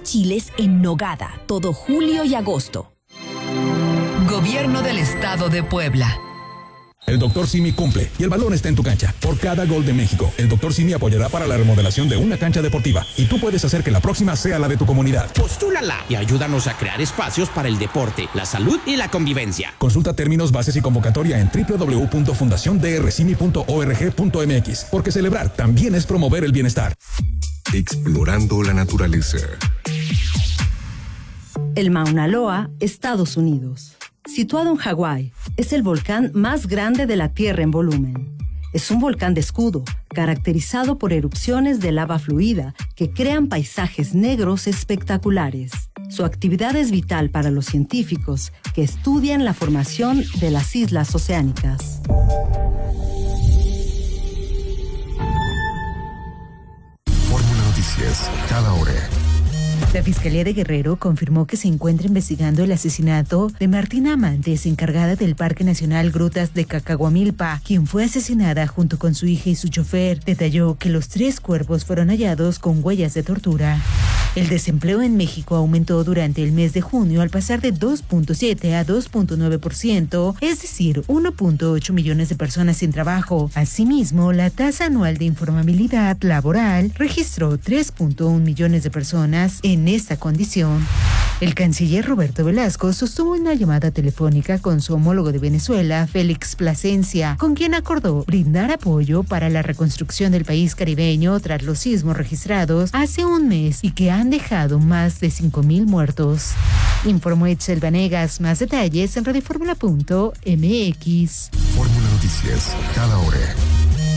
chiles en nogada todo julio y agosto. Gobierno del Estado de Puebla. El Dr. Simi cumple y el balón está en tu cancha. Por cada gol de México, el Dr. Simi apoyará para la remodelación de una cancha deportiva y tú puedes hacer que la próxima sea la de tu comunidad. Postúlala y ayúdanos a crear espacios para el deporte, la salud y la convivencia. Consulta términos, bases y convocatoria en www.fundaciondrcimi.org.mx, porque celebrar también es promover el bienestar. Explorando la naturaleza. El Mauna Loa, Estados Unidos. Situado en Hawái, es el volcán más grande de la Tierra en volumen. Es un volcán de escudo, caracterizado por erupciones de lava fluida que crean paisajes negros espectaculares. Su actividad es vital para los científicos que estudian la formación de las islas oceánicas. Fórmula Noticias, cada hora. La Fiscalía de Guerrero confirmó que se encuentra investigando el asesinato de Martina Amantes, encargada del Parque Nacional Grutas de Cacahuamilpa, quien fue asesinada junto con su hija y su chofer. Detalló que los 3 cuerpos fueron hallados con huellas de tortura. El desempleo en México aumentó durante el mes de junio al pasar de 2.7 a 2.9%, es decir, 1.8 millones de personas sin trabajo. Asimismo, la tasa anual de informabilidad laboral registró 3.1 millones de personas en esta condición. El canciller Roberto Velasco sostuvo una llamada telefónica con su homólogo de Venezuela, Félix Plasencia, con quien acordó brindar apoyo para la reconstrucción del país caribeño tras los sismos registrados hace un mes y que han dejado más de 5,000 muertos. Informó Itzel Vanegas. Más detalles en radioformula.mx. Fórmula Noticias, cada hora.